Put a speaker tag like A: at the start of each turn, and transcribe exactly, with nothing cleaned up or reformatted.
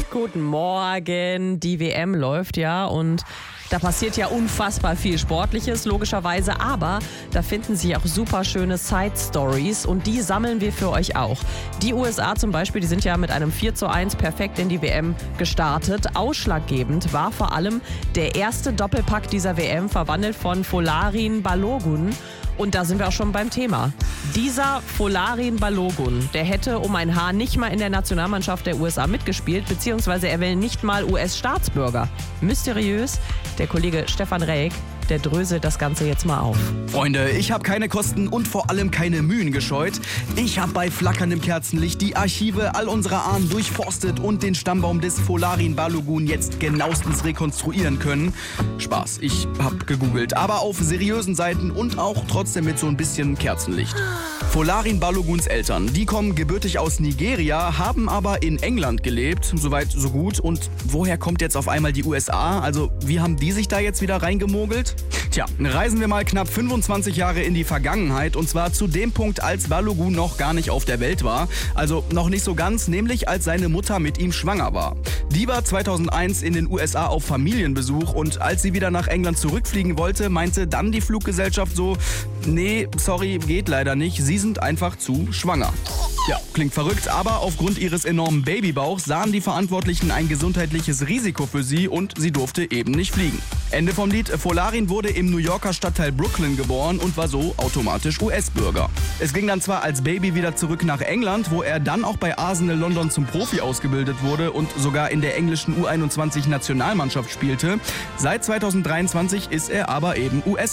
A: Guten Morgen. Die W M läuft ja und da passiert ja unfassbar viel Sportliches, logischerweise, aber da finden sich auch super schöne Side-Stories und die sammeln wir für euch auch. Die U S A zum Beispiel, die sind ja mit einem vier zu eins perfekt in die W M gestartet. Ausschlaggebend war vor allem der erste Doppelpack dieser W M, verwandelt von Folarin Balogun. Und da sind wir auch schon beim Thema. Dieser Folarin Balogun, der hätte um ein Haar nicht mal in der Nationalmannschaft der U S A mitgespielt, beziehungsweise er will nicht mal U S-Staatsbürger. Mysteriös. Der Kollege Stefan Reik, der dröselt das Ganze jetzt mal auf.
B: Freunde, ich habe keine Kosten und vor allem keine Mühen gescheut. Ich habe bei flackerndem Kerzenlicht die Archive all unserer Ahnen durchforstet und den Stammbaum des Folarin Balogun jetzt genauestens rekonstruieren können. Spaß, ich habe gegoogelt, aber auf seriösen Seiten und auch trotzdem mit so ein bisschen Kerzenlicht. Folarin Baloguns Eltern, die kommen gebürtig aus Nigeria, haben aber in England gelebt, soweit so gut. Und woher kommt jetzt auf einmal die U S A? Also wie haben die sich da jetzt wieder reingemogelt? Tja, reisen wir mal knapp fünfundzwanzig Jahre in die Vergangenheit und zwar zu dem Punkt, als Balogun noch gar nicht auf der Welt war. Also noch nicht so ganz, nämlich als seine Mutter mit ihm schwanger war. Die war zweitausendeins in den U S A auf Familienbesuch und als sie wieder nach England zurückfliegen wollte, meinte dann die Fluggesellschaft so, nee, sorry, geht leider nicht, sie sind einfach zu schwanger. Ja, klingt verrückt, aber aufgrund ihres enormen Babybauchs sahen die Verantwortlichen ein gesundheitliches Risiko für sie und sie durfte eben nicht fliegen. Ende vom Lied, Folarin wurde im New Yorker Stadtteil Brooklyn geboren und war so automatisch U S-Bürger. Es ging dann zwar als Baby wieder zurück nach England, wo er dann auch bei Arsenal London zum Profi ausgebildet wurde und sogar in der englischen U einundzwanzig-Nationalmannschaft spielte. Seit zweitausenddreiundzwanzig ist er aber eben U S